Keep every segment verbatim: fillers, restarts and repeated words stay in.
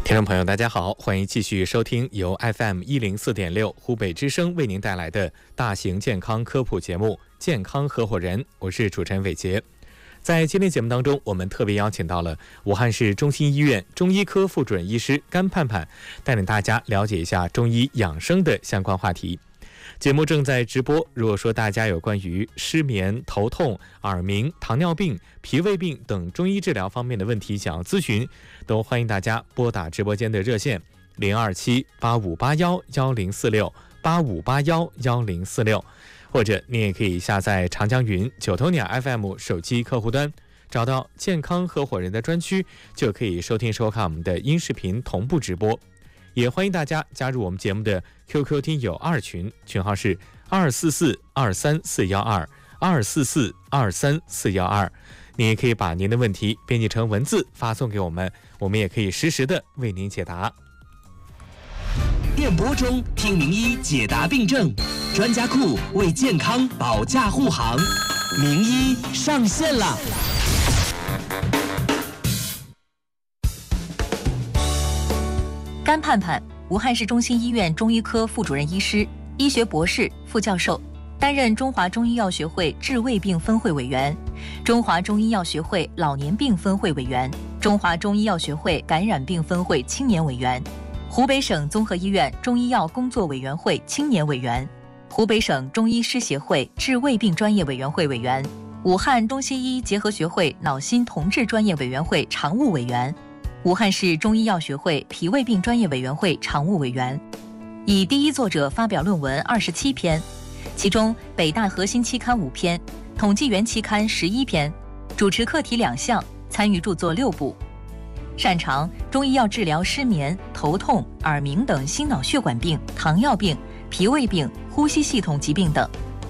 听众朋友大家好，欢迎继续收听由 F M 一零四点六 湖北之声为您带来的大型健康科普节目《健康合伙人》，我是主持人伟杰。在今天节目当中，我们特别邀请到了武汉市中心医院中医科副主任医师甘盼盼，带领大家了解一下中医养生的相关话题。节目正在直播，如果说大家有关于失眠、头痛、耳鸣、糖尿病、脾胃病等中医治疗方面的问题想要咨询，都欢迎大家拨打直播间的热线零二七八五八幺幺零四六八五八幺幺零四六，或者你也可以下载长江云九头鸟 F M 手机客户端，找到健康合伙人的专区，就可以收听收看我们的音视频同步直播。也欢迎大家加入我们节目的 Q Q 听友二群，群号是二四四二三四幺二二四四二三四幺二。你也可以把您的问题编辑成文字发送给我们，我们也可以实时的为您解答。 电波中听名医解答病症，专家库为健康保驾护航，名医上线了。 甘盼盼，武汉市中心医院中医科副主任医师、医学博士、副教授，担任中华中医药学会治胃病分会委员、中华中医药学会老年病分会委员、中华中医药学会感染病分会青年委员，湖北省综合医院中医药工作委员会青年委员，湖北省中医师协会治胃病专业委员会委员，武汉中西医结合学会脑心同治专业委员会常务委员，武汉市中医药学会脾胃病专业委员会常务委员，以第一作者发表论文二十七篇，其中北大核心期刊五篇，统计员期刊十一篇，主持课题两项，参与著作六部。擅长中医药治疗失眠、头痛、耳鸣等心脑血管病、糖尿病、脾胃病、呼吸系统疾病等。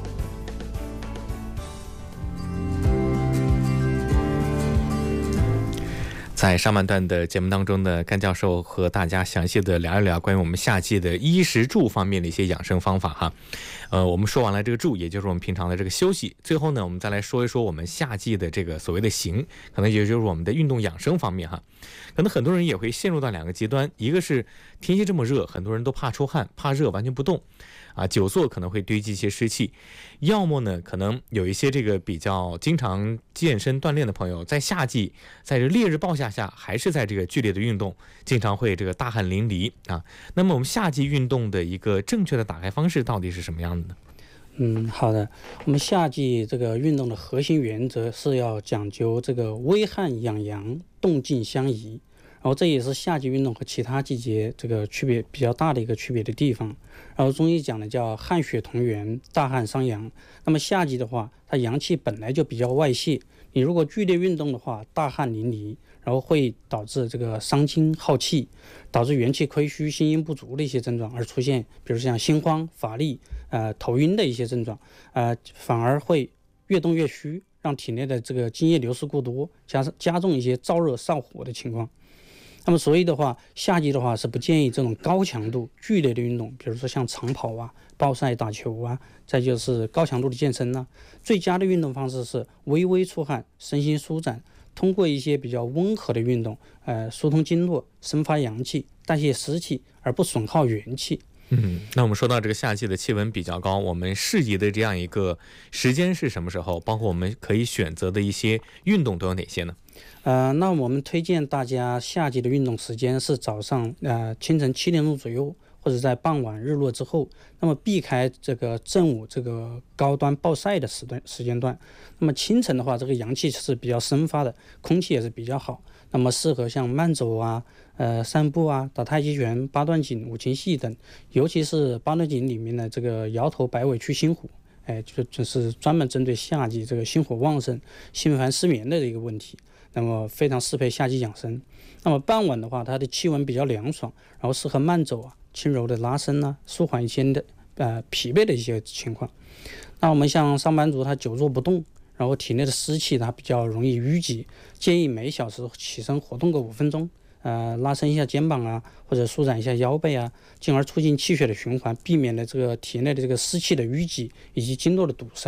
在上半段的节目当中呢，甘教授和大家详细的聊一聊关于我们夏季的衣食住方面的一些养生方法哈。呃，我们说完了这个住，也就是我们平常的这个休息，最后呢，我们再来说一说我们夏季的这个所谓的行，可能也就是我们的运动养生方面哈。可能很多人也会陷入到两个极端，一个是天气这么热，很多人都怕出汗、怕热，完全不动。啊，久坐可能会堆积一些湿气，要么呢，可能有一些这个比较经常健身锻炼的朋友，在夏季，在这烈日暴下下，还是在这个剧烈的运动，经常会这个大汗淋漓啊。那么我们夏季运动的一个正确的打开方式到底是什么样的呢？ 嗯，好的。我们夏季这个运动的核心原则是要讲究这个微汗养阳，动静相宜。然后这也是夏季运动和其他季节这个区别比较大的一个区别的地方。然后中医讲的叫汗血同源，大汗伤阳。那么夏季的话，它阳气本来就比较外泄，你如果剧烈运动的话，大汗淋漓，然后会导致这个伤精耗气，导致元气亏虚、心阴不足的一些症状，而出现比如像心慌、乏力、呃头晕的一些症状，呃反而会越动越虚，让体内的这个津液流失过多，加上加重一些燥热上火的情况。那么所以的话，夏季的话是不建议这种高强度剧烈的运动，比如说像长跑啊、暴晒、打球啊，再就是高强度的健身呢、啊。最佳的运动方式是微微出汗，身心舒展，通过一些比较温和的运动，呃，疏通经络，生发阳气，代谢湿气，而不损耗元气。 嗯，那我们说到这个夏季的气温比较高，我们适宜的这样一个时间是什么时候？包括我们可以选择的一些运动都有哪些呢？ 呃，那我们推荐大家夏季的运动时间是早上呃清晨七点钟左右，或者在傍晚日落之后，那么避开这个正午这个高端暴晒的时段时间段。那么清晨的话，这个阳气是比较生发的，空气也是比较好，那么适合像慢走啊、呃散步啊、打太极拳、八段锦、五禽戏等，尤其是八段锦里面的这个摇头摆尾去心火。哎，就就是专门针对夏季这个心火旺盛、心烦失眠的一个问题，那么非常适配夏季养生。那么傍晚的话，它的气温比较凉爽，然后适合慢走啊、轻柔的拉伸啊，舒缓一些的呃疲惫的一些情况。那我们像上班族，他久坐不动，然后体内的湿气它比较容易淤积，建议每小时起身活动个五分钟。呃，拉伸一下肩膀啊，或者舒展一下腰背啊，进而促进气血的循环，避免了这个体内的这个湿气的淤积以及经络的堵塞。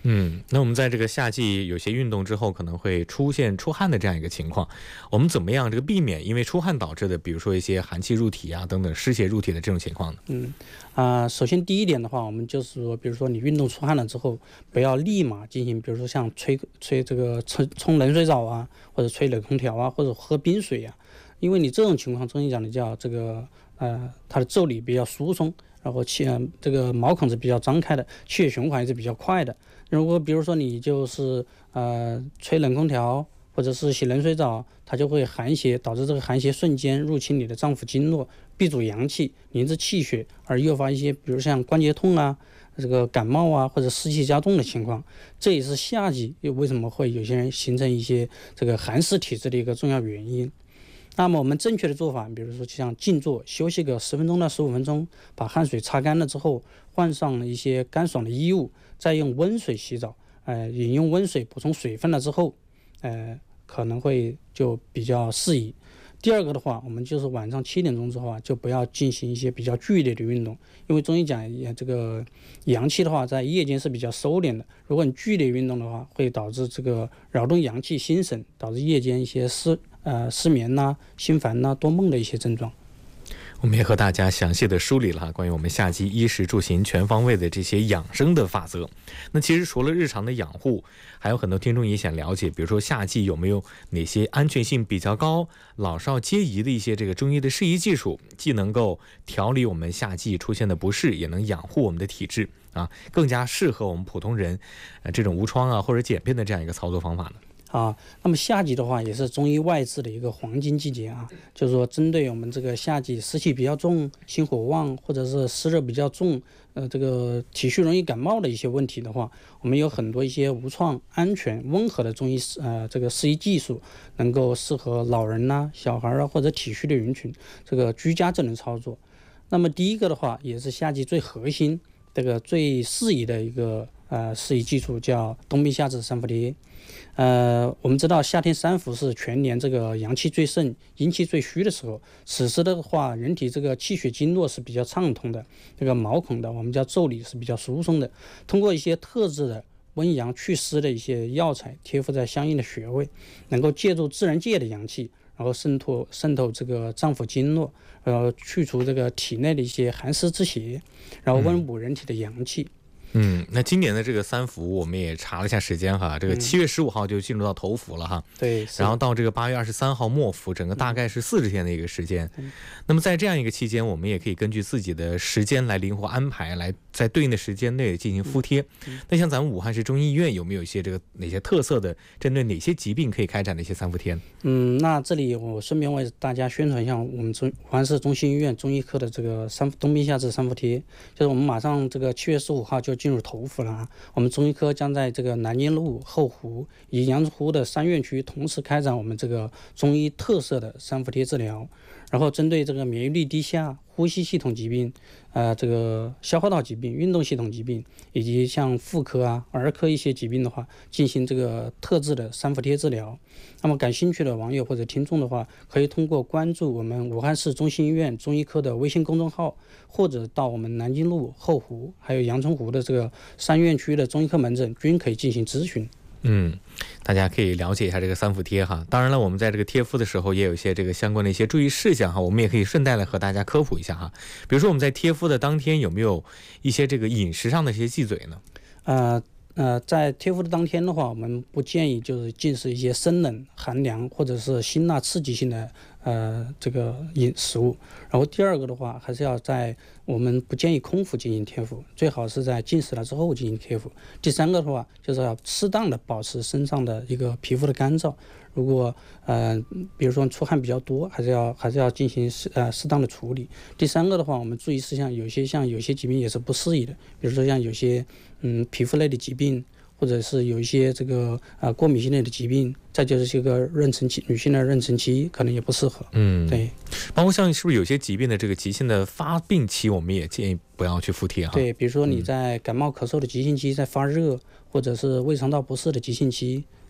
嗯，那我们在这个夏季有些运动之后可能会出现出汗的这样一个情况，我们怎么样这个避免因为出汗导致的，比如说一些寒气入体啊等等湿邪入体的这种情况呢？ 嗯啊、呃，首先第一点的话，我们就是说，比如说你运动出汗了之后，不要立马进行，比如说像吹吹这个冲冲冷水澡啊，或者吹冷空调啊，或者喝冰水啊，因为你这种情况，中医讲的叫这个呃，它的腠理比较疏松，然后气、呃、这个毛孔是比较张开的，气血循环也是比较快的。如果比如说你就是呃吹冷空调或者是洗冷水澡，它就会寒邪，导致这个寒邪瞬间入侵你的脏腑经络，闭阻阳气，凝滞气血，而诱发一些比如像关节痛啊、这个感冒啊或者湿气加重的情况。这也是夏季又为什么会有些人形成一些这个寒湿体质的一个重要原因。那么我们正确的做法，比如说像静坐休息个十分钟到十五分钟，把汗水擦干了之后，换上一些干爽的衣物，再用温水洗澡，呃，饮用温水补充水分了之后，呃，可能会就比较适宜。第二个的话，我们就是晚上七点钟之后啊，就不要进行一些比较剧烈的运动，因为中医讲这个阳气的话，在夜间是比较收敛的。如果你剧烈运动的话，会导致这个扰动阳气心神，导致夜间一些失呃失眠呐、啊、心烦呐、啊、多梦的一些症状。 我们也和大家详细的梳理了关于我们夏季衣食住行全方位的这些养生的法则。那其实除了日常的养护，还有很多听众也想了解，比如说夏季有没有哪些安全性比较高、老少皆宜的一些这个中医的适宜技术，既能够调理我们夏季出现的不适，也能养护我们的体质啊，更加适合我们普通人呃这种无疮啊或者简便的这样一个操作方法呢？ 啊，那么夏季的话也是中医外治的一个黄金季节啊，就是说针对我们这个夏季湿气比较重、心火旺或者是湿热比较重，呃，这个体虚容易感冒的一些问题的话，我们有很多一些无创、安全、温和的中医呃这个适宜技术，能够适合老人呐、啊、小孩啊或者体虚的人群，这个居家就能操作。那么第一个的话，也是夏季最核心、这个最适宜的一个呃适宜技术，叫冬病夏治三伏贴。呃，我们知道夏天三伏是全年这个阳气最盛、阴气最虚的时候。此时的话，人体这个气血经络是比较畅通的，这个毛孔的我们叫腠理是比较疏松的。通过一些特制的温阳祛湿的一些药材贴敷在相应的穴位，能够借助自然界的阳气，然后渗透渗透这个脏腑经络，然后去除这个体内的一些寒湿之邪，然后温补人体的阳气。嗯嗯，那今年的这个三伏我们也查了一下时间哈，这个七月十五号就进入到头伏了哈， 嗯、对， 然后到这个八月二十三号末伏，整个大概是四十天的一个时间。嗯、那么在这样一个期间，我们也可以根据自己的时间来灵活安排，来在对应的时间内进行敷贴。嗯、那像咱们武汉市中医医院有没有一些这个哪些特色的，针对哪些疾病可以开展的一些三伏贴？ 嗯，那这里我顺便为大家宣传一下我们中武汉市中心医院中医科的这个三冬病夏治三伏贴，就是我们马上这个七月十五号就进入头伏了啊。我们中医科将在这个南京路、后湖以及阳澄湖的三院区同时开展我们这个中医特色的三伏贴治疗，然后针对这个免疫力低下、呼吸系统疾病、呃这个消化道疾病、运动系统疾病，以及像妇科啊、儿科一些疾病的话，进行这个特制的三伏贴治疗。那么感兴趣的网友或者听众的话，可以通过关注我们武汉市中心医院中医科的微信公众号，或者到我们南京路、后湖还有阳澄湖的这个三院区的中医科门诊均可以进行咨询。 嗯，大家可以了解一下这个三伏贴哈。当然了，我们在这个贴敷的时候也有一些这个相关的一些注意事项哈，我们也可以顺带来和大家科普一下哈。比如说我们在贴敷的当天有没有一些这个饮食上的一些忌嘴呢？ 呃呃，在贴敷的当天的话，我们不建议就是进食一些生冷、寒凉或者是辛辣刺激性的呃这个饮食物。然后第二个的话，还是要在我们不建议空腹进行贴敷，最好是在进食了之后进行贴敷。第三个的话，就是要适当的保持身上的一个皮肤的干燥。如果呃比如说出汗比较多，还是要还是要进行适呃适当的处理。第三个的话，我们注意事项，有些像有些疾病也是不适宜的，比如说像有些嗯皮肤类的疾病，或者是有一些这个呃过敏性类的疾病，再就是这个妊娠期，女性的妊娠期可能也不适合。 嗯， 对， 包括像是不是有些疾病的这个急性的发病期，我们也建议不要去敷贴哈。 对，比如说你在感冒咳嗽的急性期，在发热，或者是胃肠道不适的急性期。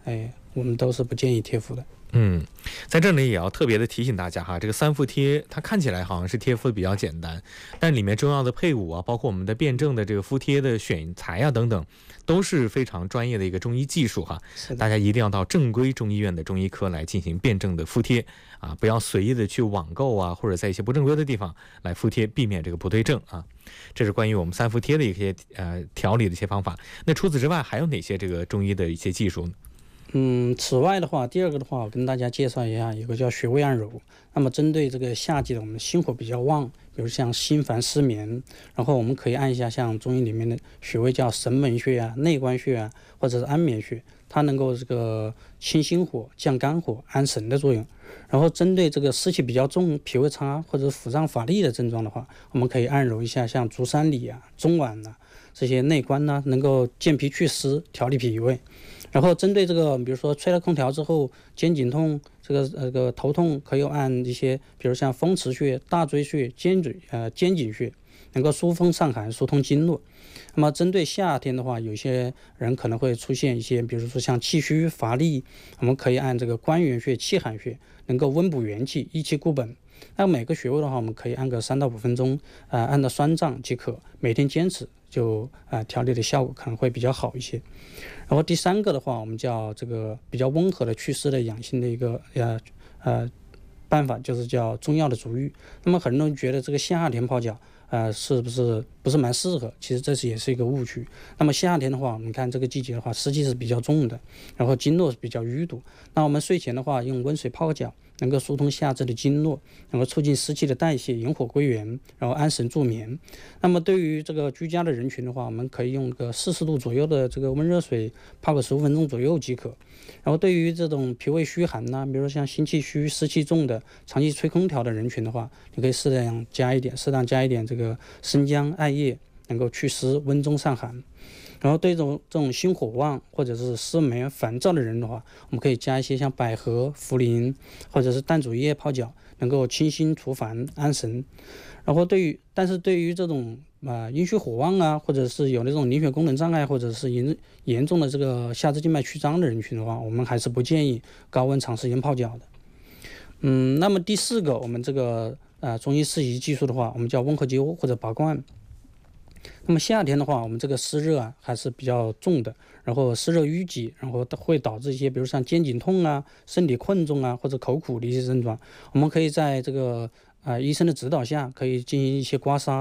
哎，我们都是不建议贴敷的。 嗯，在这里也要特别的提醒大家哈，这个三伏贴它看起来好像是贴敷的比较简单，但里面重要的配伍啊，包括我们的辩证的这个敷贴的选材啊等等，都是非常专业的一个中医技术哈。大家一定要到正规中医院的中医科来进行辩证的敷贴啊，不要随意的去网购啊，或者在一些不正规的地方来敷贴，避免这个不对症啊。这是关于我们三伏贴的一些呃调理的一些方法。那除此之外，还有哪些这个中医的一些技术呢？ 嗯，此外的话，第二个的话，我跟大家介绍一下，有个叫穴位按揉。那么针对这个夏季的我们心火比较旺，比如像心烦失眠，然后我们可以按一下像中医里面的穴位叫神门穴啊、内关穴啊，或者是安眠穴，它能够这个清心火、降肝火、安神的作用。然后针对这个湿气比较重、脾胃差或者腹胀乏力的症状的话，我们可以按揉一下像足三里啊、中脘呐、啊、这些内关呢，能够健脾祛湿、调理脾胃。然后针对这个，比如说吹了空调之后肩颈痛，这个呃个头痛，可以按一些，比如像风池穴、大椎穴、肩椎呃肩颈穴，能够疏风散寒、疏通经络。那么针对夏天的话，有些人可能会出现一些，比如说像气虚乏力，我们可以按这个关元穴、气海穴，能够温补元气、益气固本。那每个穴位的话，我们可以按个三到五分钟，啊、呃，按到酸胀即可，每天坚持就啊、呃、调理的效果可能会比较好一些。然后第三个的话，我们叫这个比较温和的祛湿的养心的一个呃呃办法，就是叫中药的足浴。那么很多人觉得这个夏天泡脚，呃，是不是不是蛮适合？其实这是也是一个误区。那么夏天的话，我们看这个季节的话，湿气是比较重的，然后经络是比较淤堵。那我们睡前的话，用温水泡个脚，能够疏通下肢的经络，能够促进湿气的代谢，引火归元，然后安神助眠。那么对于这个居家的人群的话，我们可以用个四十度左右的这个温热水泡个十五分钟左右即可。然后对于这种脾胃虚寒呐、啊，比如说像心气虚、湿气重的、长期吹空调的人群的话，你可以适当加一点，适当加一点这个生姜、艾叶，能够祛湿、温中散寒。然后对这种这种心火旺或者是失眠烦躁的人的话，我们可以加一些像百合、茯苓或者是淡竹叶泡脚，能够清心除烦、安神。然后对于但是对于这种啊、呃、阴虚火旺啊，或者是有那种凝血功能障碍，或者是严严重的这个下肢静脉曲张的人群的话，我们还是不建议高温长时间泡脚的。嗯，那么第四个，我们这个啊、呃、中医四仪技术的话，我们叫温和灸或者拔罐。那么夏天的话，我们这个湿热啊还是比较重的，然后湿热淤积，然后会导致一些，比如像肩颈痛啊、身体困重啊或者口苦的一些症状。我们可以在这个啊、呃、医生的指导下，可以进行一些刮痧。